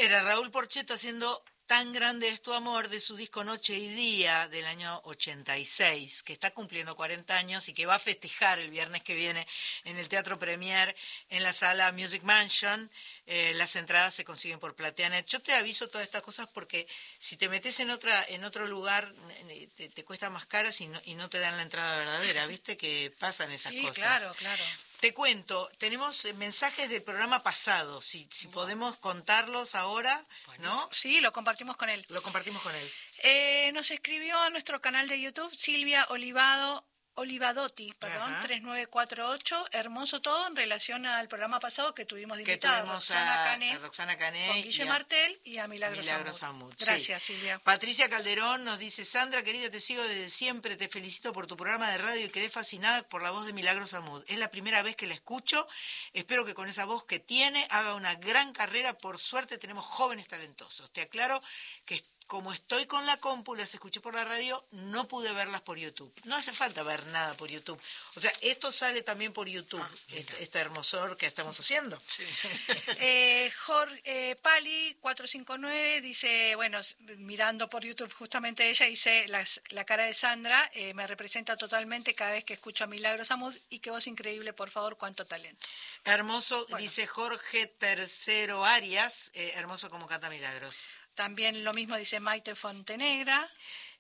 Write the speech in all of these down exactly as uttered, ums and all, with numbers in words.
Era Raúl Porchetto haciendo Tan grande es tu amor, de su disco Noche y Día del año ochenta y seis, que está cumpliendo cuarenta años y que va a festejar el viernes que viene en el Teatro Premier, en la sala Music Mansion. Eh, las entradas se consiguen por Plateanet. Yo te aviso todas estas cosas porque si te metes en otra en otro lugar te, te cuesta más caras y no, y no te dan la entrada verdadera, ¿viste? Que pasan esas sí, cosas. Sí, claro, claro. Te cuento, tenemos mensajes del programa pasado, si, si podemos contarlos ahora, ¿no? Sí, lo compartimos con él. Lo compartimos con él. Eh, nos escribió a nuestro canal de YouTube Silvia Olivado, Olivadotti, perdón, Ajá. tres nueve cuatro ocho, hermoso todo en relación al programa pasado que tuvimos de invitada, Roxana Cané, a Roxana Cané con Guille y a, Martel y a Milagros, Milagros Amud. Amud. Gracias, sí. Silvia. Patricia Calderón nos dice, Sandra, querida, te sigo desde siempre, te felicito por tu programa de radio y quedé fascinada por la voz de Milagros Amud. Es la primera vez que la escucho, espero que con esa voz que tiene haga una gran carrera, por suerte tenemos jóvenes talentosos. Te aclaro que como estoy con la compu, las escuché por la radio, no pude verlas por YouTube. No hace falta ver nada por YouTube. O sea, esto sale también por YouTube, ah, este, este hermosor que estamos haciendo. Sí. eh, Jorge eh, Pali cuatro cinco nueve dice, bueno, mirando por YouTube justamente ella, dice, las, la cara de Sandra eh, me representa totalmente cada vez que escucho a Milagros Amud y qué voz increíble, por favor, cuánto talento. Hermoso, bueno. Dice Jorge Tercero Arias, eh, hermoso como canta Milagros. También lo mismo dice Maite Fontenegra.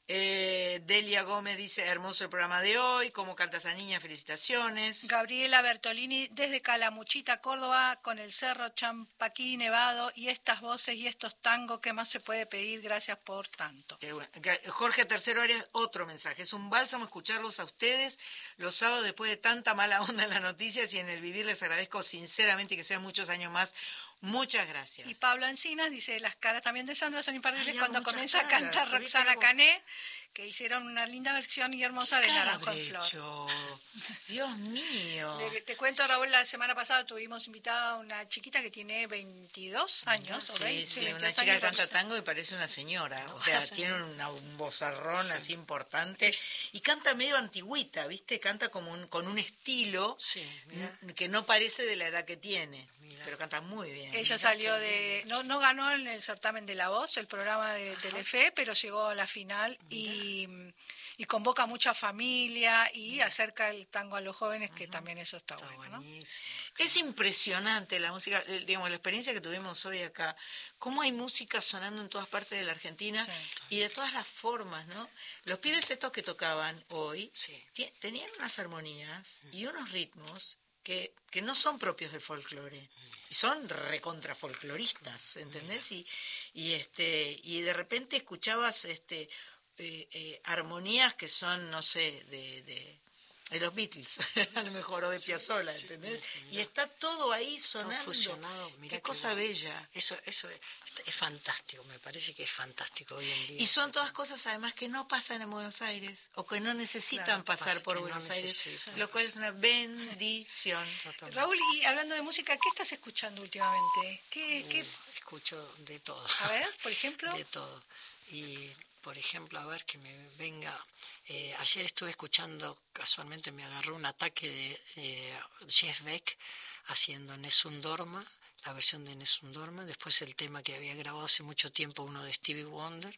Eh, Delia Gómez dice, hermoso el programa de hoy, cómo canta esa niña, felicitaciones. Gabriela Bertolini desde Calamuchita, Córdoba, con el Cerro Champaquí nevado y estas voces y estos tangos, ¿qué más se puede pedir? Gracias por tanto. Qué bueno. Jorge Tercero Arias, otro mensaje, es un bálsamo escucharlos a ustedes los sábados después de tanta mala onda en las noticias y en el vivir. Les agradezco sinceramente que sean muchos años más. Muchas gracias. Y Pablo Encinas dice, las caras también de Sandra son imperdibles Ay, cuando comienza caras. a cantar Roxana Cané, que hicieron una linda versión y hermosa de Naranjo en Flor. Dios mío. Le, te cuento, Raúl, la semana pasada tuvimos invitada a una chiquita que tiene veintidós años. Sí, o veinte, sí, sí, una chica que canta tango y parece una señora. O sea, sí. tiene una, un vozarrón así importante. Sí. Y canta medio antigüita, ¿viste? Canta como un, con un estilo sí, que no parece de la edad que tiene. Mira. Pero canta muy bien. Ella mira, salió de... No, no ganó en el certamen de La Voz, el programa de Ajá. Telefe, pero llegó a la final y... Y, y convoca a mucha familia y Mira. acerca el tango a los jóvenes, que uh-huh. también eso está, está bueno, ¿no? Es impresionante la música, digamos, la experiencia que tuvimos hoy acá, cómo hay música sonando en todas partes de la Argentina sí, y de todas las formas, ¿no? Los pibes estos que tocaban hoy sí. t- tenían unas armonías uh-huh. y unos ritmos que, que no son propios del folclore, y son recontrafolcloristas, ¿entendés? Y, y, este, y de repente escuchabas... este Eh, eh, armonías que son, no sé, de, de, de los Beatles, a lo mejor, o de Piazzolla, sí, ¿entendés? Sí, y está todo ahí sonando. Todo fusionado, mirá qué cosa bueno. bella. Eso, eso es, es fantástico, me parece que es fantástico hoy en día. Y son todas cosas, además, que no pasan en Buenos Aires, o que no necesitan claro, pasar por Buenos no Aires, lo cual es una bendición. Totalmente. Raúl, y hablando de música, ¿qué estás escuchando últimamente? ¿Qué, uh, qué... Escucho de todo. A ver, por ejemplo. De todo. Y... Por ejemplo, a ver que me venga, eh, ayer estuve escuchando, casualmente me agarró un ataque de eh, Jeff Beck haciendo Nessun Dorma, la versión de Nessun Dorma, después el tema que había grabado hace mucho tiempo, uno de Stevie Wonder,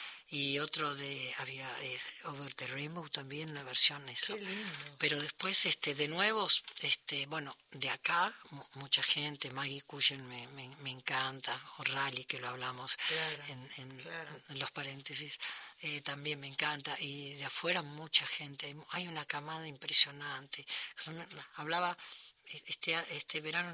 y otro de, había eh, Over the Rainbow también, una versión eso. Qué lindo. Pero después, este, de nuevo, este, bueno, de acá, m- mucha gente, Maggie Cushen me, me, me encanta, o Rally, que lo hablamos claro, en, en, claro. en los paréntesis, eh, también me encanta, y de afuera mucha gente, hay, hay una camada impresionante. Hablaba, este, este verano